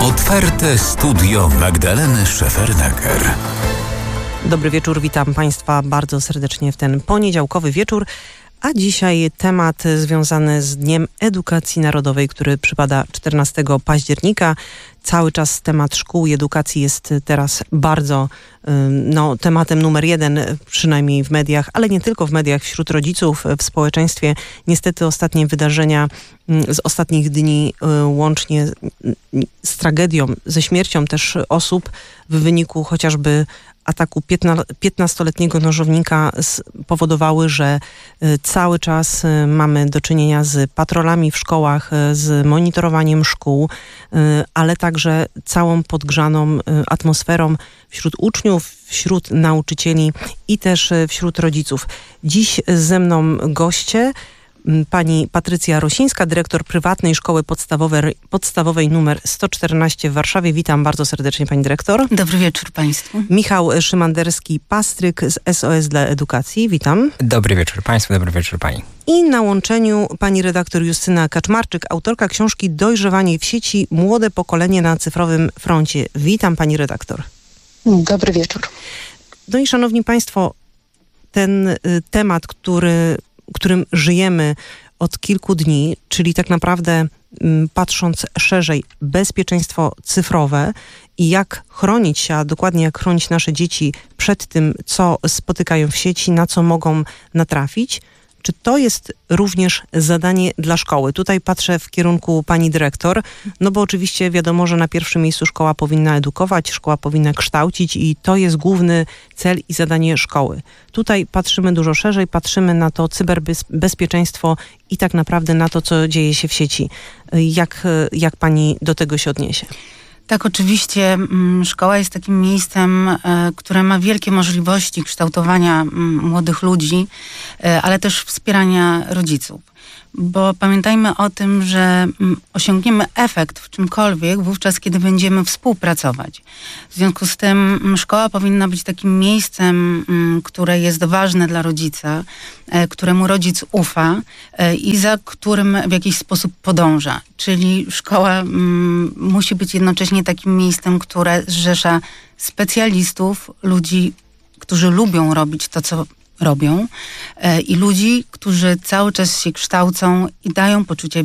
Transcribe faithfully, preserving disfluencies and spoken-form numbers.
Otwarte studio Magdaleny Szefernaker. Dobry wieczór, witam Państwa bardzo serdecznie w ten poniedziałkowy wieczór. A dzisiaj temat związany z Dniem Edukacji Narodowej, który przypada czternastego października. Cały czas temat szkół i edukacji jest teraz bardzo no, tematem numer jeden, przynajmniej w mediach, ale nie tylko w mediach, wśród rodziców, w społeczeństwie. Niestety ostatnie wydarzenia z ostatnich dni, łącznie z tragedią, ze śmiercią też osób w wyniku chociażby ataku piętnastoletniego nożownika powodowały, że cały czas mamy do czynienia z patrolami w szkołach, z monitorowaniem szkół, ale także całą podgrzaną atmosferą wśród uczniów, wśród nauczycieli i też wśród rodziców. Dziś ze mną goście. Pani Patrycja Rosińska, dyrektor prywatnej szkoły podstawowej, podstawowej numer sto czternaście w Warszawie. Witam bardzo serdecznie, pani dyrektor. Dobry wieczór państwu. Michał Szymanderski-Pastryk z S O S dla Edukacji. Witam. Dobry wieczór państwu, dobry wieczór pani. I na łączeniu pani redaktor Justyna Kaczmarczyk, autorka książki Dojrzewanie w sieci. Młode pokolenie na cyfrowym froncie. Witam pani redaktor. Dobry wieczór. No i szanowni państwo, ten y, temat, który którym żyjemy od kilku dni, czyli tak naprawdę m, patrząc szerzej, bezpieczeństwo cyfrowe i jak chronić się, a dokładnie jak chronić nasze dzieci przed tym, co spotykają w sieci, na co mogą natrafić. Czy to jest również zadanie dla szkoły? Tutaj patrzę w kierunku pani dyrektor, no bo oczywiście wiadomo, że na pierwszym miejscu szkoła powinna edukować, szkoła powinna kształcić i to jest główny cel i zadanie szkoły. Tutaj patrzymy dużo szerzej, patrzymy na to cyberbezpieczeństwo i tak naprawdę na to, co dzieje się w sieci. Jak, jak pani do tego się odniesie? Tak, oczywiście m, szkoła jest takim miejscem, e, które ma wielkie możliwości kształtowania m, młodych ludzi, e, ale też wspierania rodziców. Bo pamiętajmy o tym, że m, osiągniemy efekt w czymkolwiek wówczas, kiedy będziemy współpracować. W związku z tym m, szkoła powinna być takim miejscem, m, które jest ważne dla rodzica, e, któremu rodzic ufa e, i za którym w jakiś sposób podąża. Czyli szkoła m, musi być jednocześnie takim miejscem, które zrzesza specjalistów, ludzi, którzy lubią robić to, co robią e, i ludzi, którzy cały czas się kształcą i dają poczucie